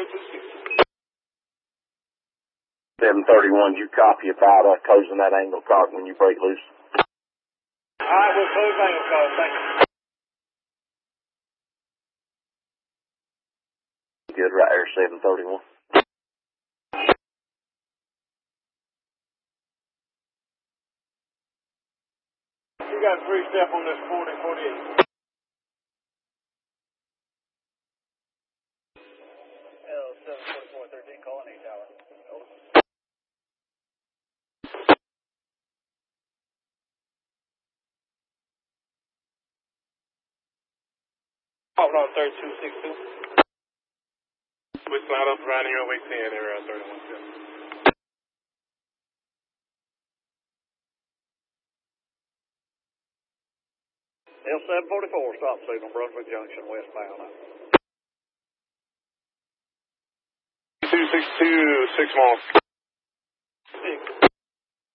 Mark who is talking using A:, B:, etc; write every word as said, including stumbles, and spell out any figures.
A: seven two six.
B: seven thirty-one, you copy about uh, closing that angle cog when you break loose?
A: All right, we'll close angle cog. Thank you.
B: Good, right there, seven thirty-one.
A: You got a three step on this forty forty-eight. L seven forty-four thirteen, calling eight tower. Calling on thirty-two sixty-two.
C: Switch line up, running your way ten, area thirty-one seven.
A: L seven forty-four, stop signal, Brunswick Junction, westbound.
C: two six two, six miles.